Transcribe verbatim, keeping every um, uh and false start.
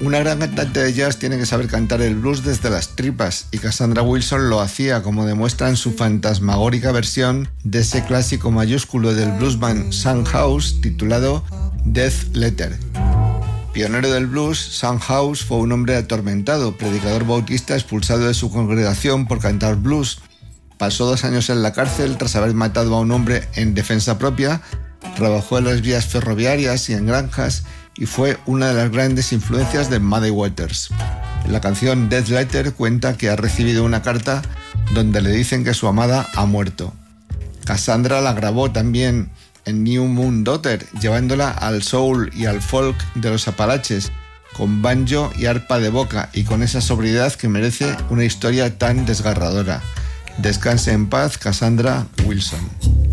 Una gran cantante de jazz tiene que saber cantar el blues desde las tripas, y Cassandra Wilson lo hacía, como demuestra en su fantasmagórica versión de ese clásico mayúsculo del bluesman Sam House titulado Death Letter. Pionero del blues, Sam House fue un hombre atormentado, predicador bautista expulsado de su congregación por cantar blues. Pasó dos años en la cárcel tras haber matado a un hombre en defensa propia, trabajó en las vías ferroviarias y en granjas, y fue una de las grandes influencias de Muddy Waters. En la canción Death Letter cuenta que ha recibido una carta donde le dicen que su amada ha muerto. Cassandra la grabó también en New Moon Daughter, llevándola al soul y al folk de los Apalaches, con banjo y arpa de boca y con esa sobriedad que merece una historia tan desgarradora. Descanse en paz, Cassandra Wilson.